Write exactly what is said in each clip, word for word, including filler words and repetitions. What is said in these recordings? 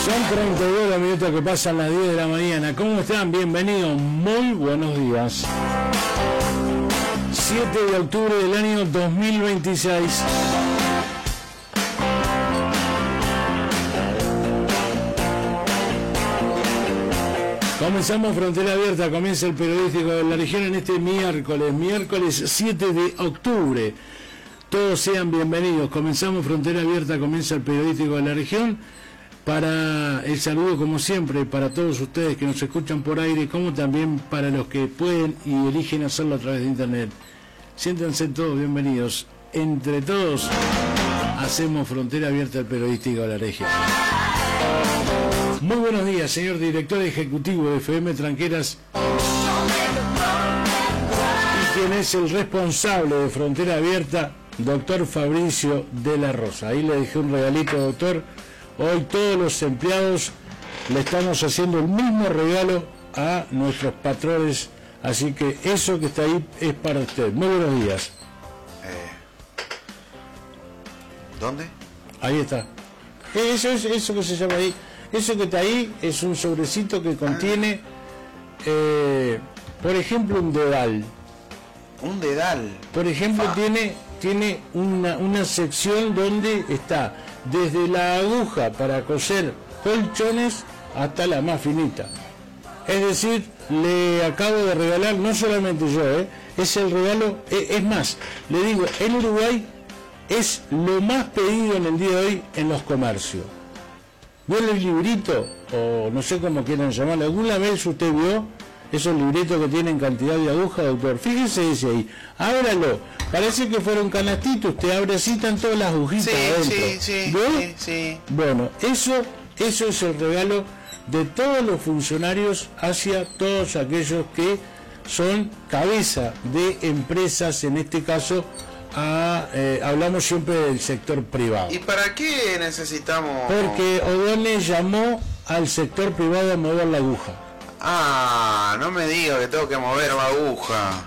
Son treinta y dos minutos que pasan las diez de la mañana. ¿Cómo están? Bienvenidos. Muy buenos días. siete de octubre del año dos mil veintiséis. Comenzamos Frontera Abierta, comienza el periodístico de la región en este miércoles, miércoles siete de octubre. Todos sean bienvenidos. Comenzamos Frontera Abierta, comienza el periodístico de la región. Para el saludo, como siempre, para todos ustedes que nos escuchan por aire, como también para los que pueden y eligen hacerlo a través de internet. Siéntanse todos bienvenidos. Entre todos hacemos Frontera Abierta, el periodístico de la región. Muy buenos días, señor director ejecutivo de F M Tranqueras, y quien es el responsable de Frontera Abierta, doctor Fabricio de la Rosa. Ahí le dejé un regalito, doctor. Hoy todos los empleados le estamos haciendo el mismo regalo a nuestros patrones, así que eso que está ahí es para usted. Muy buenos días. Eh, ¿Dónde? Ahí está. Eso es eso que se llama ahí. Eso que está ahí es un sobrecito que contiene, eh, por ejemplo, un dedal. Un dedal. Por ejemplo, ah. tiene tiene una, una sección donde está desde la aguja para coser colchones hasta la más finita. Es decir, le acabo de regalar, no solamente yo, ¿eh? es el regalo, es, es más, le digo, en Uruguay es lo más pedido en el día de hoy en los comercios. ¿Vio el librito? O no sé cómo quieran llamarlo. ¿Alguna vez usted vio esos libritos que tienen cantidad de agujas, doctor? Fíjese ese ahí. Ábralo. Parece que fuera un canastito. Usted abre así, están todas las agujitas sí, adentro. Sí, sí, ¿Vio? sí, sí. Bueno, eso, eso es el regalo de todos los funcionarios hacia todos aquellos que son cabeza de empresas, en este caso, a, eh, hablamos siempre del sector privado. ¿Y para qué necesitamos? Porque O'Donnell llamó al sector privado a mover la aguja. Ah, no me diga que tengo que mover la aguja.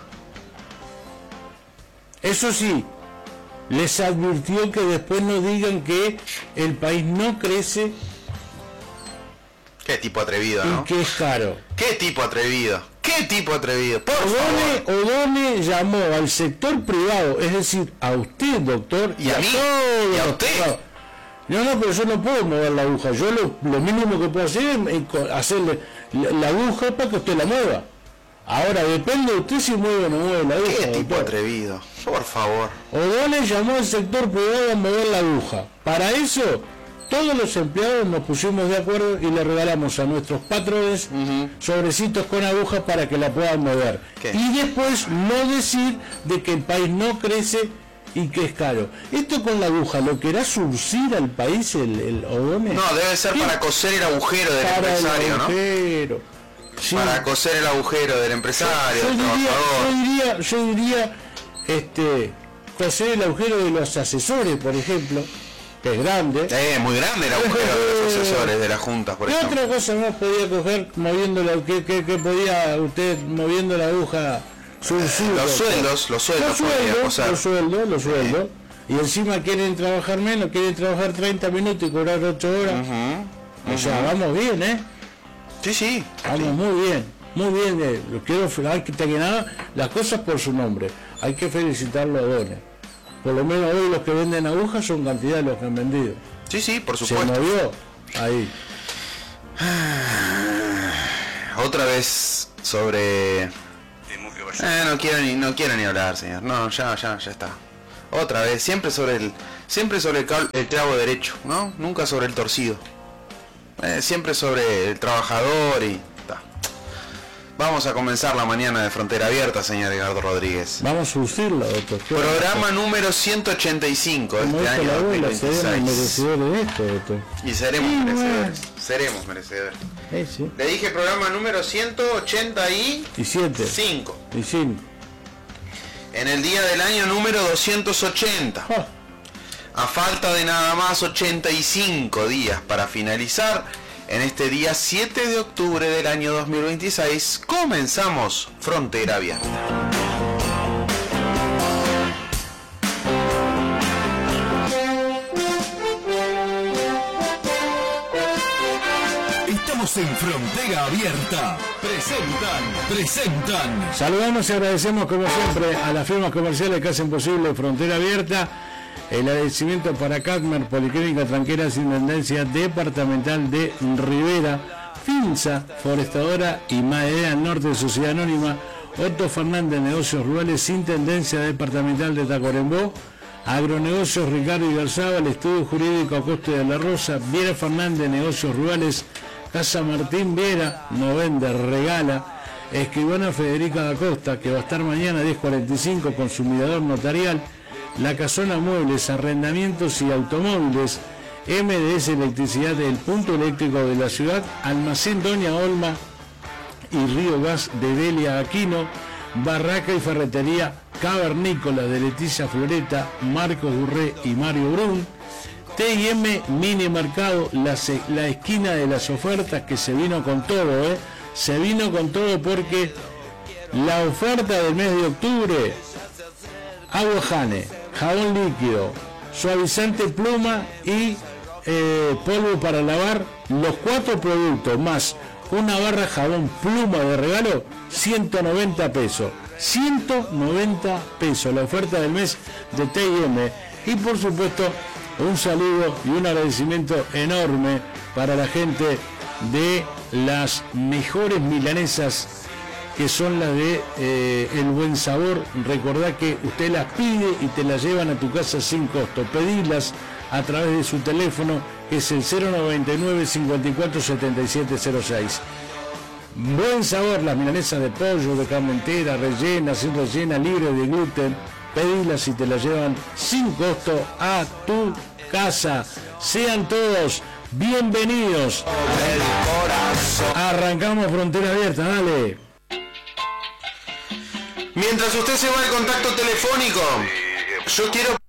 Eso sí, les advirtió que después no digan que el país no crece. Qué tipo atrevido, ¿no? Y que es caro. Qué tipo atrevido. Qué tipo atrevido. Por O'Donnell, favor. O'Donnell llamó al sector privado, es decir, a usted, doctor, y, y a, a mí, todos y a usted. Los... No, no, pero yo no puedo mover la aguja. Yo lo, lo mínimo que puedo hacer es hacerle la, la aguja para que usted la mueva. Ahora, depende de usted si mueve o no mueve la aguja. Qué tipo doctor. atrevido, por favor. O'Donnell llamó al sector privado a mover la aguja. Para eso, todos los empleados nos pusimos de acuerdo y le regalamos a nuestros patrones uh-huh. sobrecitos con agujas para que la puedan mover. ¿Qué? Y después no decir de que el país no crece y que es caro. Esto con la aguja, ¿lo querrá surcir al país el, el O'Donnell? No, debe ser ¿Qué? Para coser el agujero del para empresario, el agujero. ¿no? Sí. Para coser el agujero del empresario, yo, del diría, trabajador. Yo diría, yo diría, este, coser el agujero de los asesores, por ejemplo, que es grande. Eh, muy grande el agujero de los asesores de las juntas, por ¿Qué ejemplo? otra cosa más podía coger moviendo la, que, que, que podía usted moviendo la aguja? Sur, sur, los, sueldos, los sueldos, los sueldos, los sueldos, los sueldos, los sueldos. Sí. Y encima quieren trabajar menos, quieren trabajar treinta minutos y cobrar ocho horas. Uh-huh, o sea, uh-huh. vamos bien, ¿eh? Sí, sí. Vamos sí. muy bien, muy bien. Eh. Lo quiero felicitar, que nada, las cosas por su nombre. Hay que felicitarlo a O'Donnell. Por lo menos hoy los que venden agujas son cantidad de los que han vendido. Sí, sí, por supuesto. Se movió ahí. Otra vez sobre... Eh, no quiero ni no quiero ni hablar, señor. No, ya, ya, ya está. Otra vez, siempre sobre el siempre sobre el, cal, el clavo derecho, ¿no? Nunca sobre el torcido. Eh, siempre sobre el trabajador y ta. Vamos a comenzar la mañana de Frontera Abierta, señor Edgardo Rodríguez. Vamos a surcirla, doctor. Programa número ciento ochenta y cinco de este año dos mil veintiséis. Seremos merecedores de esto, doctor. Y seremos sí, merecedores. Bueno. Seremos merecedores. Eh, sí. Le dije programa número ciento ochenta y cinco. Y cinco. En el día del año número doscientos ochenta. Ah. A falta de nada más ochenta y cinco días para finalizar, en este día siete de octubre del año dos mil veintiséis, comenzamos Frontera Abierta. Estamos en Frontera Abierta. Presentan, presentan. Saludamos y agradecemos como siempre a las firmas comerciales que hacen posible Frontera Abierta. El agradecimiento para Cadmer, Policlínica Tranqueras, Intendencia Departamental de Rivera, Finza, Forestadora y Madera Norte, Sociedad Anónima, Otto Fernández, Negocios Rurales, Intendencia Departamental de Tacuarembó, Agronegocios Ricardo Igarzábal, Estudio Jurídico Acosta de la Rosa, Viera Fernández, Negocios Rurales, Casa Martín Viera, no vende, regala, Escribana Federica da Costa, que va a estar mañana a diez cuarenta y cinco con su mirador notarial, La Casona Muebles, Arrendamientos y Automóviles, M D S Electricidad, el punto eléctrico de la ciudad, Almacén Doña Olma y Río Gas de Delia Aquino, Barraca y Ferretería Cavernícola de Leticia Floreta, Marcos Durré y Mario Brun, T y M Mini Mercado, la, la esquina de las ofertas que se vino con todo, ¿eh? Se vino con todo porque la oferta del mes de octubre, agua Jane, jabón líquido, suavizante pluma y eh, polvo para lavar, los cuatro productos más una barra jabón pluma de regalo, ciento noventa pesos. ciento noventa pesos, la oferta del mes de T y M. Y por supuesto, un saludo y un agradecimiento enorme para la gente de las mejores milanesas, que son las de eh, El Buen Sabor. Recordá que usted las pide y te las llevan a tu casa sin costo. Pedílas a través de su teléfono, que es el cero noventa y nueve, cincuenta y cuatro, setenta y siete cero seis. Buen Sabor, las milanesas de pollo, de carne entera, rellena, sin rellena, libre de gluten. Pedílas y te las llevan sin costo a tu casa. Sean todos bienvenidos. Arrancamos Frontera Abierta, dale. Mientras usted se va al contacto telefónico, yo quiero